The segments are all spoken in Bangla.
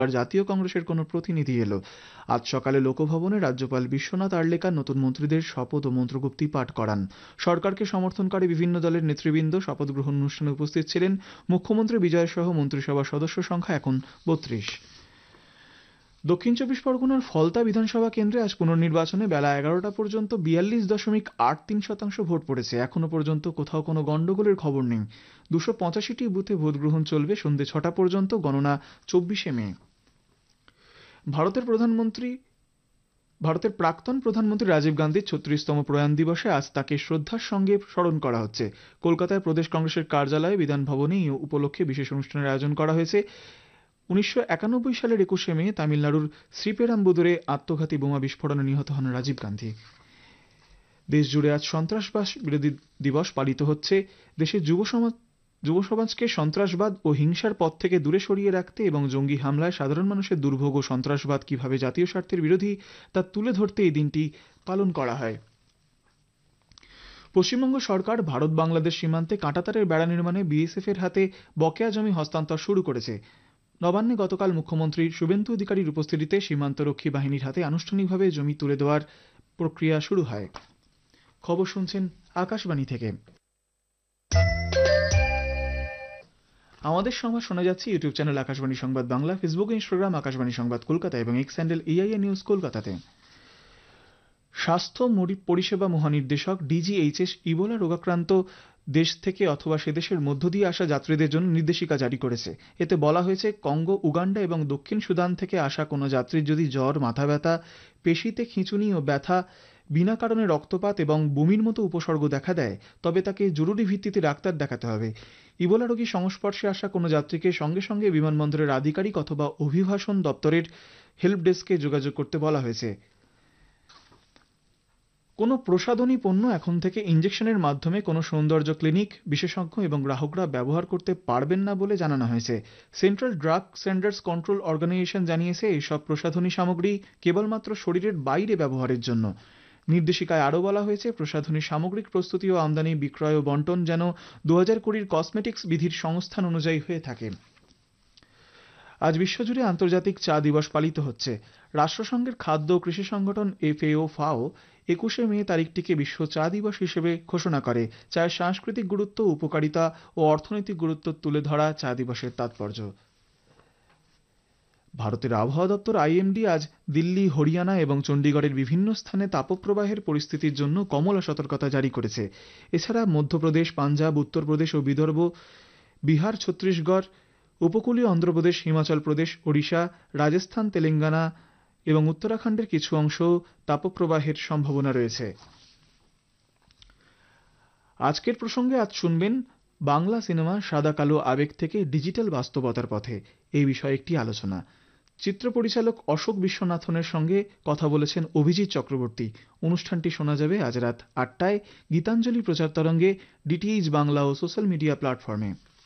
জাতীয় কংগ্রেসের কোনো প্রতিনিধি এলো। আজ সকালে লোকভবনে রাজ্যপাল বিশ্বনাথ আর্লেকার নতুন মন্ত্রীদের শপথ ও মন্ত্রগুপ্তি পাঠ করান। সরকারকে সমর্থনকারী বিভিন্ন দলের নেতৃবৃন্দ শপথ গ্রহণ অনুষ্ঠানে উপস্থিত ছিলেন। মুখ্যমন্ত্রী বিজয় সহ মন্ত্রিসভার সদস্য সংখ্যা এখন 32। দক্ষিণ চব্বিশ পরগনার ফলতা বিধানসভা কেন্দ্রে আজ পুনর্নির্বাচনে বেলা 11টা পর্যন্ত 42.83% ভোট পড়েছে। এখনো পর্যন্ত কোথাও কোনো গন্ডগোলের খবর নেই। 285টি বুথে ভোট গ্রহণ চলবে সন্ধ্যে 6টা পর্যন্ত। গণনা 24শে মে। ভারতের প্রাক্তন প্রধানমন্ত্রী রাজীব গান্ধীর 36তম প্রয়াণ দিবসে আজ তাকে শ্রদ্ধার সঙ্গে স্মরণ করা হচ্ছে। কলকাতায় প্রদেশ কংগ্রেসের কার্যালয়ে বিধান ভবনে এই উপলক্ষে বিশেষ অনুষ্ঠানের আয়োজন করা হয়েছে। 1991 সালের 21শে মে তামিলনাড়ুর শ্রীপেরাম্বুদুরে আত্মঘাতী বোমা বিস্ফোরণে নিহত হন রাজীব গান্ধী। দেশ জুড়ে আজ সন্ত্রাসবাদ বিরোধী দিবস পালিত হচ্ছে। দেশের যুব সমাজকে সন্ত্রাসবাদ ও হিংসার পথ থেকে দূরে সরিয়ে রাখতে এবং জঙ্গি হামলায় সাধারণ মানুষের দুর্ভোগ ও সন্ত্রাসবাদ কিভাবে জাতীয় স্বার্থের বিরোধী তা তুলে ধরতে এই দিনটি পালন করা হয়। পশ্চিমবঙ্গ সরকার ভারত বাংলাদেশ সীমান্তে কাঁটাতারের বেড়া নির্মাণে বিএসএফ এর হাতে বকেয়া জমি হস্তান্তর শুরু করেছে। নবান্নে গতকাল মুখ্যমন্ত্রী শুভেন্দু অধিকারীর উপস্থিতিতে সীমান্তরক্ষী বাহিনীর হাতে আনুষ্ঠানিকভাবে জমি তুলে দেওয়ার প্রক্রিয়া শুরু হয়। খবর শুনছেন আকাশবাণী থেকে। আমাদের সংবাদ শোনা যাচ্ছে ইউটিউব চ্যানেল আকাশবাণী সংবাদ বাংলা, ফেসবুক ও ইনস্টাগ্রাম আকাশবাণী সংবাদ কলকাতা এবং এক্স হ্যান্ডেল এআইএ নিউজ কলকাতাতে। স্বাস্থ্য পরিষেবা মহানির্দেশক ডিজিএইচএস ইবোলা রোগাক্রান্ত দেশ থেকে অথবা সে দেশের মধ্য দিয়ে আসা যাত্রীদের জন্য নির্দেশিকা জারি করেছে। এতে বলা হয়েছে, কঙ্গো, উগান্ডা এবং দক্ষিণ সুদান থেকে আসা কোনো যাত্রীর যদি জ্বর, মাথা ব্যথা, পেশিতে খিঁচুনি ও ব্যথা, বিনা কারণে রক্তপাত এবং বমির মতো উপসর্গ দেখা দেয়, তবে তাকে জরুরি ভিত্তিতে ডাক্তার দেখাতে হবে। ইবোলা রোগীর সংস্পর্শে আসা কোনো যাত্রীকে সঙ্গে সঙ্গে বিমানবন্দরের আধিকারিক অথবা অভিবাসন দপ্তরের হেল্প ডেস্কে যোগাযোগ করতে বলা হয়েছে। কোনো প্রসাধনী পণ্য এখন থেকে ইনজেকশনের মাধ্যমে কোনো সৌন্দর্য ক্লিনিক, বিশেষজ্ঞ এবং গ্রাহকরা ব্যবহার করতে পারবেন না বলে জানানো হয়েছে। Central drug standards control organisation জানিয়েছে, এইসব প্রসাধনী সামগ্রী কেবলমাত্র শরীরের বাইরে ব্যবহারের জন্য। নির্দেশিকায় আরও বলা হয়েছে, প্রসাধনী সামগ্রিক প্রস্তুতি ও আমদানি, বিক্রয় ও বন্টন যেন 2020 কসমেটিক্স বিধির সংস্থান অনুযায়ী হয়ে থাকে। আজ বিশ্বজুড়ে আন্তর্জাতিক চা দিবস পালিত হচ্ছে। রাষ্ট্রসংঘের খাদ্য ও কৃষি সংগঠন FAO 21শে মে তারিখটিকে বিশ্ব চা দিবস হিসেবে ঘোষণা করে। চায়ের সাংস্কৃতিক গুরুত্ব, উপকারিতা ও অর্থনৈতিক গুরুত্ব তুলে ধরা চা দিবসের তাৎপর্য। ভারতের আবহাওয়া দপ্তর IMD আজ দিল্লি, হরিয়ানা এবং চণ্ডীগড়ের বিভিন্ন স্থানে তাপপ্রবাহের পরিস্থিতির জন্য কমলা সতর্কতা জারি করেছে। এছাড়া মধ্যপ্রদেশ, পাঞ্জাব, উত্তরপ্রদেশ ও বিদর্ভ, বিহার, ছত্তিশগড়, উপকূলীয় অন্ধ্রপ্রদেশ, হিমাচল প্রদেশ, ওড়িশা, রাজস্থান, তেলেঙ্গানা এবং উত্তরাখণ্ডের কিছু অংশ তাপপ্রবাহের সম্ভাবনা রয়েছে। আজকের প্রসঙ্গে আজ শুনবেন বাংলা সিনেমা সাদা কালো আবেগ থেকে ডিজিটাল বাস্তবতার পথে, এই বিষয়ে একটি আলোচনা। চিত্র পরিচালক অশোক বিশ্বনাথনের সঙ্গে কথা বলেছেন অভিজিৎ চক্রবর্তী। অনুষ্ঠানটি শোনা যাবে আজ রাত 8টায় গীতাঞ্জলি প্রচার তরঙ্গে, ডিটিএইচ বাংলা ও সোশ্যাল মিডিয়া প্ল্যাটফর্মে।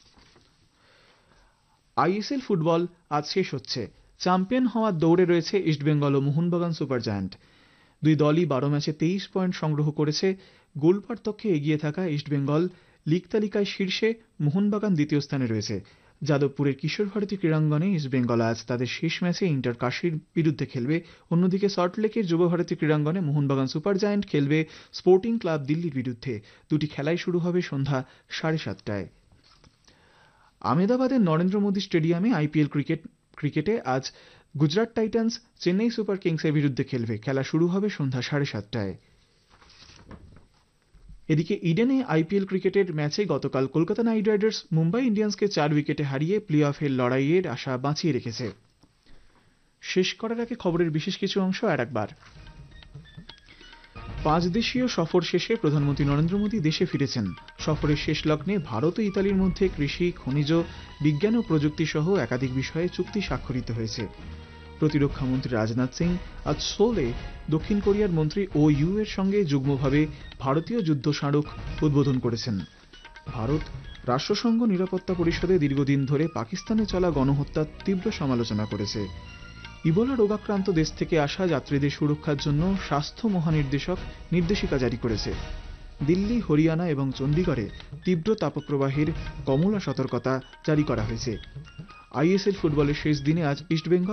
ISL ফুটবল আজ শেষ হচ্ছে। চ্যাম্পিয়ন হওয়ার দৌড়ে রয়েছে ইস্টবেঙ্গল ও মোহনবাগান সুপার জায়ান্ট। দুই দলই 12 ম্যাচে 23 পয়েন্ট সংগ্রহ করেছে। গোল পার্থক্যে এগিয়ে থাকা ইস্টবেঙ্গল লিগ তালিকায় শীর্ষে, মোহনবাগান দ্বিতীয় স্থানে রয়েছে। যাদবপুরের কিশোর ভারতী ক্রীড়াঙ্গনে ইস্টবেঙ্গল আজ তাদের শেষ ম্যাচে ইন্টার কাশীর বিরুদ্ধে খেলবে। অন্যদিকে সল্টলেকের যুব ভারতী ক্রীড়াঙ্গনে মোহনবাগান সুপার জায়ান্ট খেলবে স্পোর্টিং ক্লাব দিল্লির বিরুদ্ধে। দুটি খেলাই শুরু হবে সন্ধ্যা 7:30টায়। আহমেদাবাদের নরেন্দ্র মোদী স্টেডিয়ামে IPL ক্রিকেটে আজ গুজরাট টাইটান্স চেন্নাই সুপার কিংসের বিরুদ্ধে খেলবে। খেলা শুরু হবে সন্ধ্যা 7:30টায়। এদিকে ইডেনে IPL ক্রিকেটের ম্যাচে গতকাল কলকাতা নাইট রাইডার্স মুম্বাই ইন্ডিয়ান্সকে 4 উইকেটে হারিয়ে প্লে অফের লড়াইয়ের আশা বাঁচিয়ে রেখেছে। শেষ করার আগে খবরের বিশেষ কিছু অংশ আরেকবার। 5 দেশীয় সফর শেষে প্রধানমন্ত্রী নরেন্দ্র মোদী দেশে ফিরেছেন। সফরের শেষ লগ্নে ভারত ও ইতালির মধ্যে কৃষি, খনিজ, বিজ্ঞান ও প্রযুক্তি সহ একাধিক বিষয়ে চুক্তি স্বাক্ষরিত হয়েছে। প্রতিরক্ষা মন্ত্রী রাজনাথ সিং আজ সোলে দক্ষিণ কোরিয়ার মন্ত্রী ইউ এর সঙ্গে যুগ্মভাবে ভারতীয় যুদ্ধ স্মারক উদ্বোধন করেছেন। ভারত রাষ্ট্রসংঘ নিরাপত্তা পরিষদে দীর্ঘদিন ধরে পাকিস্তানে চলা গণহত্যার তীব্র সমালোচনা করেছে। ইবোলা রোগাক্রান্ত দেশ থেকে আসা যাত্রীদের সুরক্ষার জন্য স্বাস্থ্য মহানির্দেশক নির্দেশিকা জারি করেছে। দিল্লি, হরিয়ানা এবং চণ্ডীগড়ে তীব্র তাপপ্রবাহের কমলা সতর্কতা জারি করা হয়েছে। আইএসএল ফুটবলের শেষ দিনে আজ ইস্টবেঙ্গল